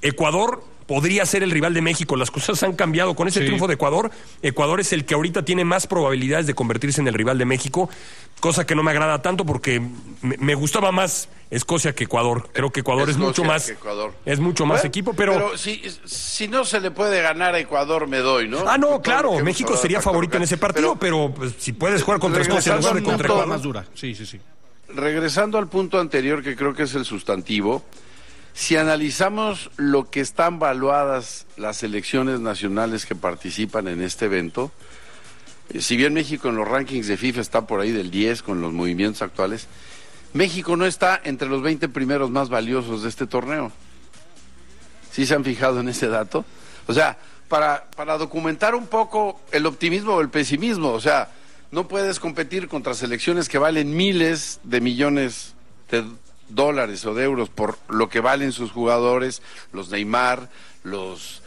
Ecuador podría ser el rival de México. Las cosas han cambiado. Con ese triunfo de Ecuador, Ecuador es el que ahorita tiene más probabilidades de convertirse en el rival de México, cosa que no me agrada tanto porque me gustaba más Escocia que Ecuador. Creo que Ecuador es mucho más equipo, pero si no se le puede ganar a Ecuador, me doy, ¿no? Ah, no, claro, México sería favorito en ese partido, pero pues, si puedes jugar contra Escocia en lugar de contra Ecuador, más dura. Sí. Regresando al punto anterior, que creo que es el sustantivo, si analizamos lo que están valuadas las selecciones nacionales que participan en este evento, si bien México en los rankings de FIFA está por ahí del 10 con los movimientos actuales, México no está entre los 20 primeros más valiosos de este torneo. ¿Sí se han fijado en ese dato? O sea, para documentar un poco el optimismo o el pesimismo, o sea, no puedes competir contra selecciones que valen miles de millones de dólares o de euros por lo que valen sus jugadores, los Neymar, los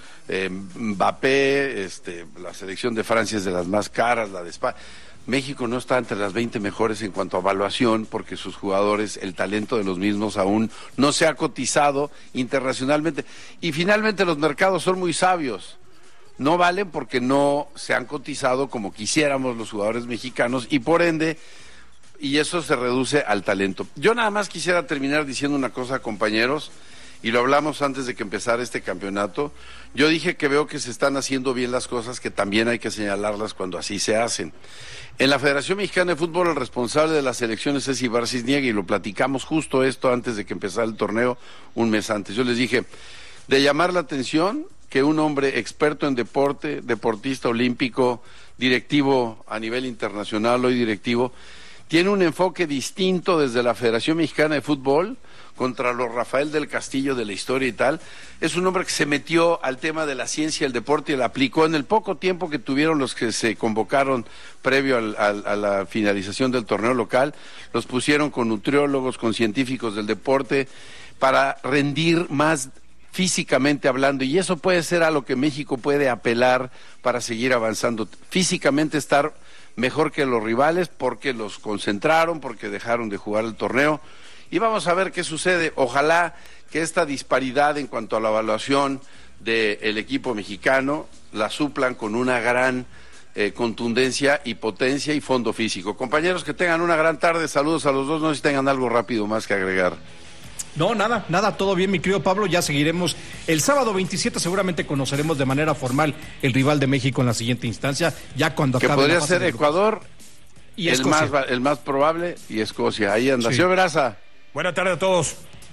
Mbappé, la selección de Francia es de las más caras, la de España. México no está entre las 20 mejores en cuanto a evaluación porque sus jugadores, el talento de los mismos aún no se ha cotizado internacionalmente. Y finalmente los mercados son muy sabios. No valen porque no se han cotizado como quisiéramos los jugadores mexicanos y por ende, y eso se reduce al talento. Yo nada más quisiera terminar diciendo una cosa, compañeros, y lo hablamos antes de que empezara este campeonato. Yo dije que veo que se están haciendo bien las cosas, que también hay que señalarlas cuando así se hacen. En la Federación Mexicana de Fútbol, el responsable de las elecciones es Ibar Cisniega, y lo platicamos justo esto antes de que empezara el torneo, un mes antes. Yo les dije, de llamar la atención que un hombre experto en deporte, deportista olímpico, directivo a nivel internacional, hoy directivo, tiene un enfoque distinto desde la Federación Mexicana de Fútbol contra los Rafael del Castillo de la historia y tal. Es un hombre que se metió al tema de la ciencia y el deporte y la aplicó en el poco tiempo que tuvieron los que se convocaron previo a la finalización del torneo local. Los pusieron con nutriólogos, con científicos del deporte para rendir más físicamente hablando, y eso puede ser a lo que México puede apelar para seguir avanzando. Físicamente estar mejor que los rivales porque los concentraron, porque dejaron de jugar el torneo, y vamos a ver qué sucede. Ojalá que esta disparidad en cuanto a la evaluación del equipo mexicano la suplan con una gran contundencia y potencia y fondo físico. Compañeros, que tengan una gran tarde, saludos a los dos, no sé si tengan algo rápido más que agregar. No, nada, todo bien, mi querido Pablo. Ya seguiremos el sábado 27, seguramente conoceremos de manera formal el rival de México en la siguiente instancia, ya cuando acabe. Que podría ser Ecuador y el más probable, y Escocia. Ahí anda. Señor Veraza. Buenas tardes a todos.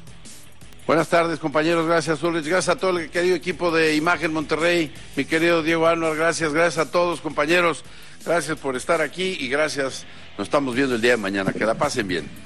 Buenas tardes, compañeros. Gracias, Ulrich. Gracias a todo el querido equipo de Imagen Monterrey. Mi querido Diego Anuar, gracias a todos, compañeros. Gracias por estar aquí y gracias. Nos estamos viendo el día de mañana. Que la pasen bien.